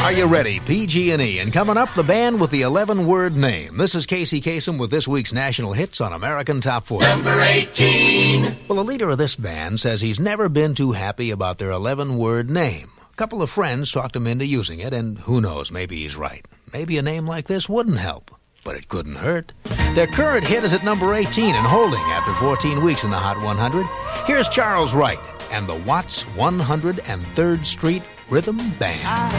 Are you ready? PG&E. And coming up, the band with the 11-word name. This is Casey Kasem with this week's national hits on American Top 40. Number 18. Well, the leader of this band says he's never been too happy about their 11-word name. A couple of friends talked him into using it, and who knows, maybe he's right. Maybe a name like this wouldn't help, but it couldn't hurt. Their current hit is at number 18 and holding after 14 weeks in the Hot 100. Here's Charles Wright and the Watts 103rd Street Rhythm Band.